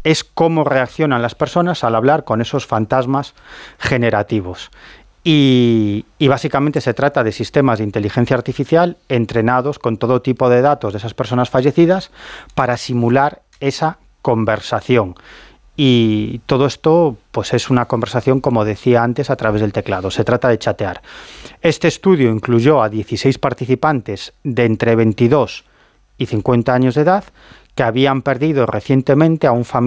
es cómo reaccionan las personas al hablar con esos fantasmas generativos. Y básicamente se trata de sistemas de inteligencia artificial entrenados con todo tipo de datos de esas personas fallecidas para simular esa conversación. Y todo esto pues es una conversación, como decía antes, a través del teclado. Se trata de chatear. Este estudio incluyó a 16 participantes de entre 22 y 50 años de edad que habían perdido recientemente a un familiar